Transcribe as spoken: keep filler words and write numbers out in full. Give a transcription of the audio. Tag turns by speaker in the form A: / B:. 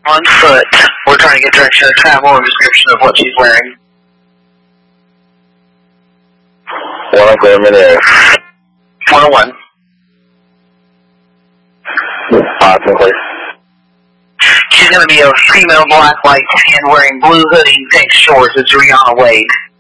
A: On foot. We're trying to get direction of travel and description of what she's wearing.
B: one oh clear, mid-air.
A: one oh one.
B: Awesome, clear.
A: She's going to be a female black light skin wearing blue hoodie, pink shorts. It's Rihanna Wade.